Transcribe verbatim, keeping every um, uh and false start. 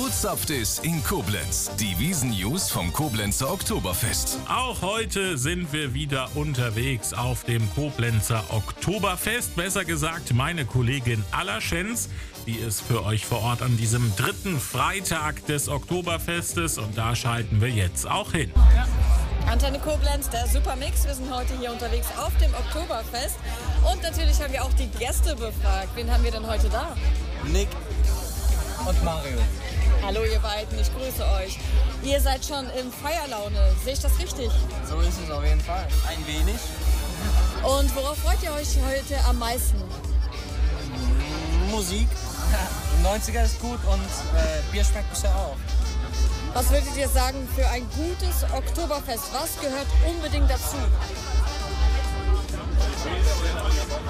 Wo zapft es in Koblenz? Die Wiesn-News vom Koblenzer Oktoberfest. Auch heute sind wir wieder unterwegs auf dem Koblenzer Oktoberfest. Besser gesagt, meine Kollegin Alla Schenz, die ist für euch vor Ort an diesem dritten Freitag des Oktoberfestes. Und da schalten wir jetzt auch hin. Ja. Antenne Koblenz, der Supermix. Wir sind heute hier unterwegs auf dem Oktoberfest. Und natürlich haben wir auch die Gäste befragt. Wen haben wir denn heute da? Nick und Mario. Hallo ihr beiden, ich grüße euch. Ihr seid schon in Feierlaune, sehe ich das richtig? So ist es auf jeden Fall. Ein wenig. Und worauf freut ihr euch heute am meisten? Musik. neunziger ist gut und äh, Bier schmeckt bisher auch. Was würdet ihr sagen für ein gutes Oktoberfest? Was gehört unbedingt dazu?